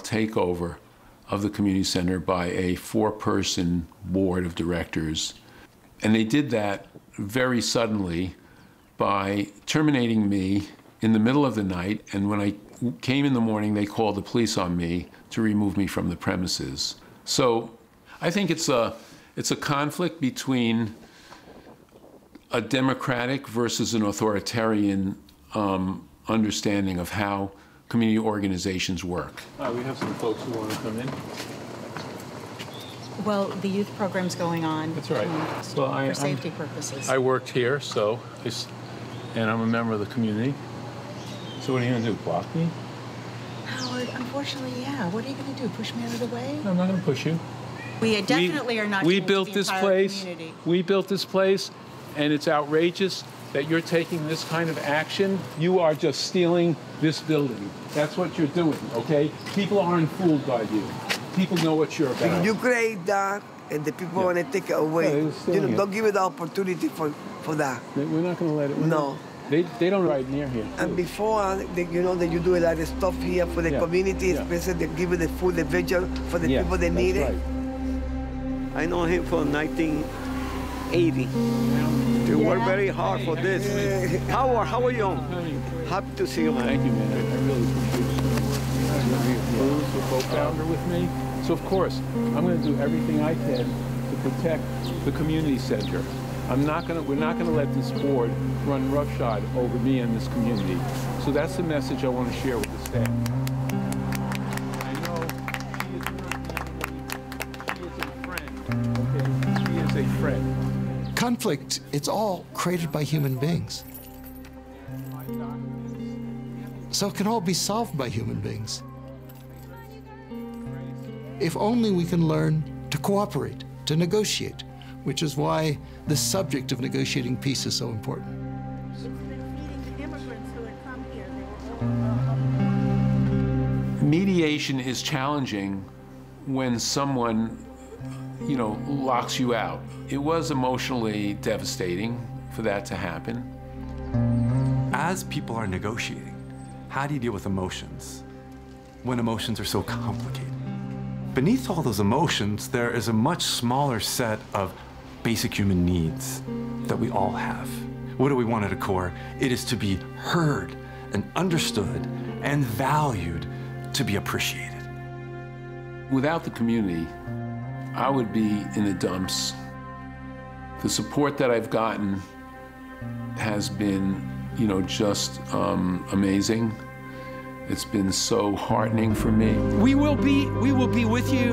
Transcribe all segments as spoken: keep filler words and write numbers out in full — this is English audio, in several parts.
takeover of the community center by a four-person board of directors. And they did that very suddenly by terminating me in the middle of the night, and when I came in the morning, they called the police on me to remove me from the premises. So I think it's a, it's a conflict between a democratic versus an authoritarian um, understanding of how community organizations work. Uh, we have some folks who want to come in. Well, the youth program's going on. That's right. Um, well, I, for safety I'm, purposes. I worked here, so, it's, and I'm a member of the community. So what are you going to do, block me? Howard, unfortunately, yeah. What are you going to do, push me out of the way? No, I'm not going to push you. We definitely we, are not We going built to the this entire place. community. We built this place, and it's outrageous that you're taking this kind of action. You are just stealing this building. That's what you're doing, okay? People aren't fooled by you. People know what you're about. You create that, and the people Yeah. want to take it away. Yeah, you know, it. don't give it the opportunity for, for that. We're not going to let it. No. They, they don't ride near here. And before, uh, they, you know, that you do a lot of stuff here for the Yeah. community, Yeah. especially they give you the food, the vegetables for the Yeah, people that that's need it. right. I know him from nineteen eighty. He worked very hard for this. Howard, how are you? Happy to see you, man. Thank you, man. I, I really appreciate it. Bruce, the co-founder with me. So, of course, I'm going to do everything I can to protect the community center. I'm not going to, we're not going to let this board run roughshod over me and this community. So that's the message I want to share with the staff. I know she is not she is a friend, okay? She is a friend. Conflict, it's all created by human beings. So it can all be solved by human beings. If only we can learn to cooperate, to negotiate, which is why the subject of negotiating peace is so important. Mediation is challenging when someone, you know, locks you out. It was emotionally devastating for that to happen. As people are negotiating, how do you deal with emotions when emotions are so complicated? Beneath all those emotions, there is a much smaller set of basic human needs that we all have. What do we want at a core? It is to be heard and understood and valued, to be appreciated. Without the community, I would be in the dumps. The support that I've gotten has been, you know, just um, amazing. It's been so heartening for me. We will be, we will be with you.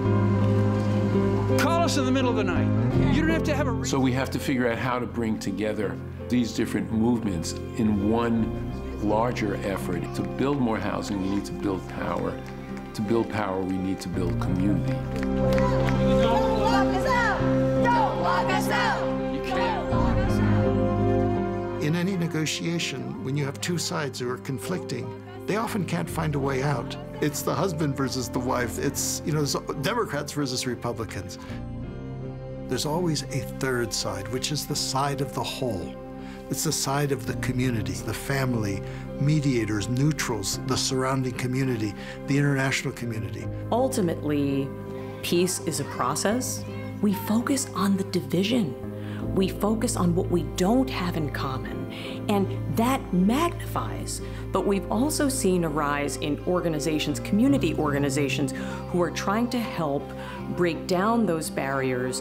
Call us in the middle of the night. You don't have to have a... So we have to figure out how to bring together these different movements in one larger effort. To build more housing, we need to build power. To build power, we need to build community. Don't lock us out! Don't lock us out! You can't. Lock us out! In any negotiation, when you have two sides who are conflicting, they often can't find a way out. It's the husband versus the wife. It's, you know, Democrats versus Republicans. There's always a third side, which is the side of the whole. It's the side of the community, the family, mediators, neutrals, the surrounding community, the international community. Ultimately, peace is a process. We focus on the division. We focus on what we don't have in common, and that magnifies. But we've also seen a rise in organizations, community organizations, who are trying to help break down those barriers.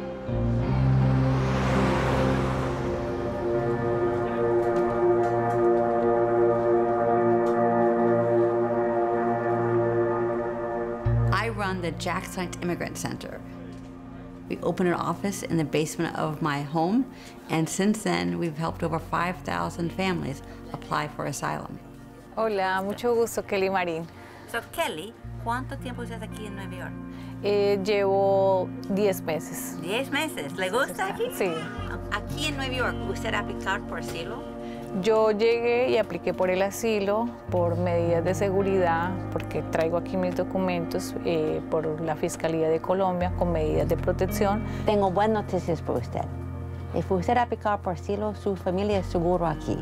I run the Jack Science Immigrant Center. We opened an office in the basement of my home, and since then, we've helped over five thousand families apply for asylum. Hola, mucho gusto, Kelly Marín. So, Kelly, ¿cuánto tiempo estás aquí en Nueva York? Eh, llevo diez meses. Diez meses. ¿Le gusta aquí? Sí. Aquí en Nueva York, ¿usted aplicar por asilo? Yo llegué y apliqué por el asilo, por medidas de seguridad, porque traigo aquí mis documentos eh, por la Fiscalía de Colombia con medidas de protección. Tengo buenas noticias para usted. Si usted aplicar por asilo, su familia es seguro aquí.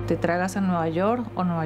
¿Te tragas a Nueva York o Nueva